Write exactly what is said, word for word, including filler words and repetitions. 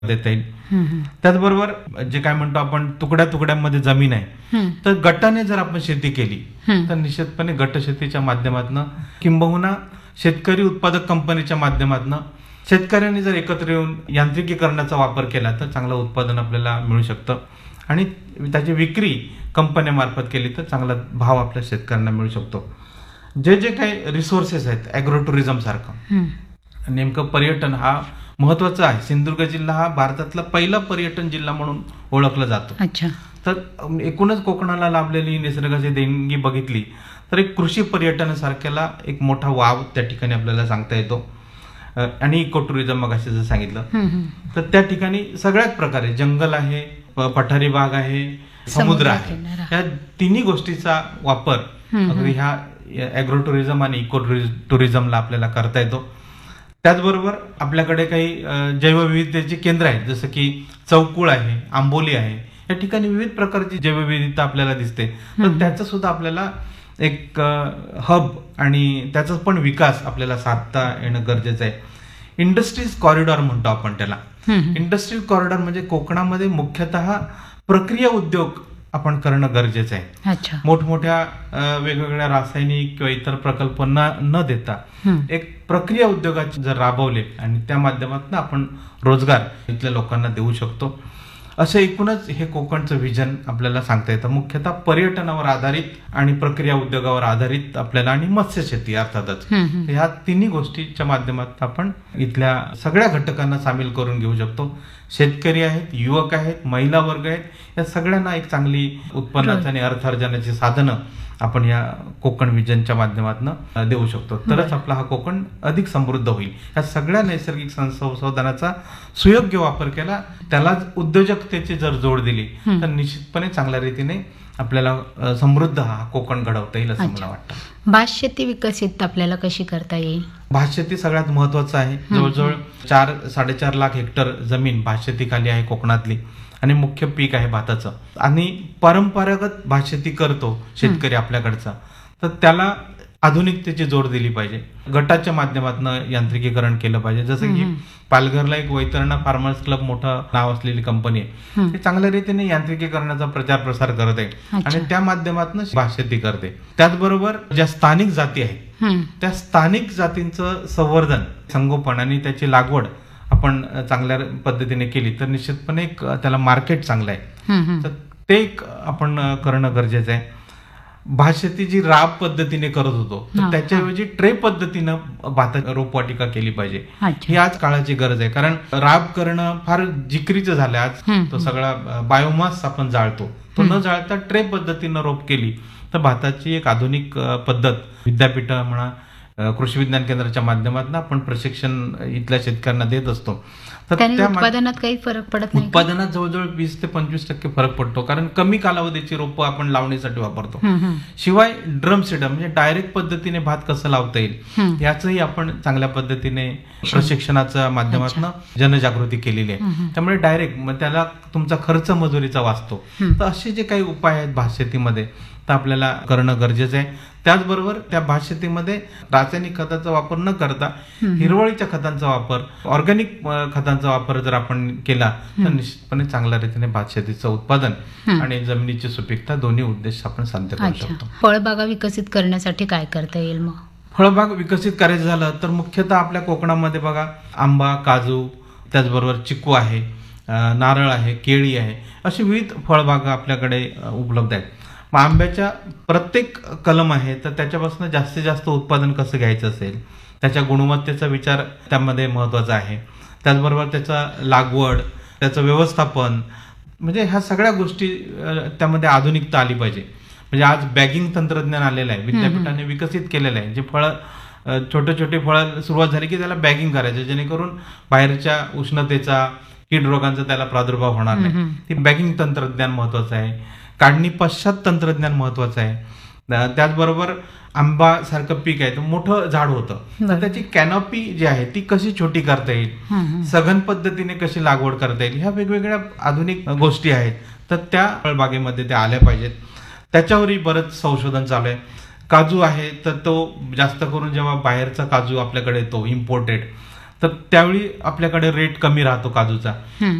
देता येईल. त्याचबरोबर जे काय म्हणतो आपण तुकड्या तुकड्यांमध्ये जमीन आहे, तर गटाने जर आपण शेती केली तर निश्चितपणे गट शेतीच्या माध्यमातून किंबहुना शेतकरी उत्पादक कंपनीच्या माध्यमातून शेतकऱ्यांनी जर एकत्र येऊन यांत्रिकीकरणाचा वापर केला तर चांगलं उत्पादन आपल्याला मिळू शकतं आणि त्याची विक्री कंपन्यामार्फत केली तर चांगला भाव आपल्या शेतकऱ्यांना मिळू शकतो. जे जे काही रिसोर्सेस आहेत ॲग्रो टुरिझम सारखं, नेमकं पर्यटन हा महत्वाचा आहे. सिंधुदुर्ग जिल्हा हा भारतातला पहिला पर्यटन जिल्हा म्हणून ओळखला जातो. अच्छा. तर एकूणच कोकणाला लाभलेली निसर्गाची देणगी बघितली तर एक कृषी पर्यटनासारख्याला एक मोठा वाव त्या ठिकाणी आपल्याला सांगता येतो. आणि इको टुरिझम मग असे जर सांगितलं तर त्या ठिकाणी सगळ्याच प्रकारे जंगल आहे, पठारी भाग आहे, समुद्र आहे, या तिन्ही गोष्टीचा वापर ह्या ॲग्रो टुरिझम आणि इको टुरिझमला आपल्याला करता येतो. त्याचबरोबर आपल्याकडे काही जैवविविधतेची केंद्र आहेत, जसं की चौकुळ आहे, आंबोली आहे, या ठिकाणी विविध प्रकारची जैवविविधता आपल्याला दिसते. तर त्याचा सुद्धा आपल्याला एक हब आणि त्याचा पण विकास आपल्याला साधता येणं गरजेचं आहे. इंडस्ट्रीज कॉरिडॉर म्हणतो आपण त्याला. इंडस्ट्रीज कॉरिडॉर म्हणजे कोकणामध्ये मुख्यतः प्रक्रिया उद्योग आपण करणं गरजेचं आहे. मोठमोठ्या वेगवेगळ्या रासायनिक किंवा इतर प्रकल्प न देता एक प्रक्रिया उद्योगाचे जर राबवले आणि त्या माध्यमातून आपण रोजगार इथल्या लोकांना देऊ शकतो, असं एकूणच हे कोकणचं व्हिजन आपल्याला सांगता येतं. मुख्यतः पर्यटनावर आधारित आणि प्रक्रिया उद्योगावर आधारित आपल्याला आणि मत्स्यशेती अर्थातच ह्या तिन्ही गोष्टीच्या माध्यमातून आपण इथल्या सगळ्या घटकांना सामील करून घेऊ शकतो. शेतकरी आहेत, युवक आहेत, महिला वर्ग आहेत, या सगळ्यांना एक चांगली उत्पन्नाची आणि अर्थार्जनाची साधनं आपण या कोकण व्हिजनच्या माध्यमातून देऊ शकतो. तरच आपला हा कोकण अधिक समृद्ध होईल. या सगळ्या नैसर्गिक संसाधनाचा सुयोग्य वापर केला, त्याला उद्योजकतेची जर जोड दिली तर निश्चितपणे चांगल्या रीतीने आपल्याला समृद्ध हा कोकण घडवता येईल असं मला वाटतं. भात शेती विकसित आपल्याला कशी करता येईल? भात शेती सगळ्यात महत्वाचं आहे. जवळजवळ चार साडेचार लाख हेक्टर जमीन भात शेती खाली आहे कोकणातली आणि मुख्य पीक आहे भाताचं. आणि परंपरागत भात शेती करतो शेतकरी आपल्याकडचा, तर त्याला आधुनिकतेची जोड दिली पाहिजे. गटाच्या माध्यमातून यांत्रिकीकरण केलं पाहिजे. जसं की पालघरला एक वैतरणा फार्मर्स क्लब मोठं नाव असलेली कंपनी आहे, ते चांगल्या रीतीने यांत्रिकीकरणाचा प्रचार प्रसार करत आहे आणि त्या माध्यमातून भात शेती करते. त्याचबरोबर ज्या स्थानिक जाती आहेत त्या स्थानिक जातींचं संवर्धन, संगोपन आणि त्याची लागवड आपण चांगल्या पद्धतीने केली तर निश्चितपणे त्याला मार्केट चांगलं आहे. तर ते आपण करणं गरजेचं आहे. भात शेती जी राब पद्धतीने करत होतो तर त्याच्याऐवजी ट्रे पद्धतीनं भाताची रोपवाटिका केली पाहिजे. ही आज काळाची गरज आहे, कारण राब करणं फार जिकरीचं झालं आज. तो सगळा बायोमास आपण जाळतो, तो न जाळता ट्रे पद्धतीनं रोप केली तर भाताची एक आधुनिक पद्धत विद्यापीठ म्हणा, कृषी विज्ञान केंद्राच्या माध्यमातून आपण प्रशिक्षण इथल्या शेतकऱ्यांना देत असतो. तर त्या उत्पादनात काही फरक पडत नाही? उत्पादनात जवळजवळ वीस ते पंचवीस टक्के फरक पडतो, कारण कमी कालावधीची रोपं आपण लावणीसाठी वापरतो. शिवाय ड्रम सीडर म्हणजे डायरेक्ट पद्धतीने भात कसं लावता येईल याचंही आपण चांगल्या पद्धतीने प्रशिक्षणाच्या माध्यमातून जनजागृती केलेली आहे. त्यामुळे डायरेक्ट मग त्याला तुमचा खर्च मजुरीचा वाचतो. तर असे जे काही उपाय आहेत भात शेतीमध्ये तर आपल्याला करणं गरजेचं आहे. त्याचबरोबर त्या भात शेतीमध्ये रासायनिक खताचा वापर न करता हिरवळीच्या खतांचा वापर, ऑर्गॅनिक खतांचा वापर जर आपण केला तर निश्चितपणे चांगल्या रीतीने भात शेतीचं उत्पादन आणि जमिनीची सुपीकता दोन्ही उद्देश आपण साध्य करू शकतो. फळबागा विकसित करण्यासाठी काय करता येईल मग? फळबाग विकसित करायचं झालं तर मुख्यतः आपल्या कोकणामध्ये बघा आंबा, काजू, त्याचबरोबर चिकू आहे, नारळ आहे, केळी आहे, अशी विविध फळबागा आपल्याकडे उपलब्ध आहेत. मग आंब्याच्या प्रत्येक कलम आहे तर त्याच्यापासून जास्तीत जास्त उत्पादन कसं घ्यायचं असेल, त्याच्या गुणवत्तेचा विचार त्यामध्ये महत्वाचा आहे. त्याचबरोबर त्याचा लागवड, त्याचं व्यवस्थापन, म्हणजे ह्या सगळ्या गोष्टी त्यामध्ये आधुनिकता आली पाहिजे. म्हणजे आज बॅगिंग तंत्रज्ञान आलेलं आहे, विद्यापीठाने विकसित केलेलं आहे. जे फळं छोटे छोटे फळं सुरुवात झाली की त्याला बॅगिंग करायचं, जेणेकरून बाहेरच्या उष्णतेचा, कीड रोगांचा त्याला प्रादुर्भाव होणार नाही. ती बॅगिंग तंत्रज्ञान महत्वाचं आहे. काढणी पश्चात तंत्रज्ञान महत्वाचं आहे. त्याचबरोबर आंबा सारखं पीक आहे तर मोठं झाड होतं तर त्याची कॅनॉपी जी आहे ती कशी छोटी करता येईल, सघन पद्धतीने कशी लागवड करता येईल, ह्या वेगवेगळ्या आधुनिक गोष्टी आहेत तर त्या फळबागेमध्ये त्या आल्या पाहिजेत. त्याच्यावरही बरंच संशोधन चालू आहे. काजू आहे तर तो जास्त करून जेव्हा बाहेरचा काजू आपल्याकडे येतो इम्पोर्टेड, तर त्यावेळी आपल्याकडे रेट कमी राहतो काजूचा. हं.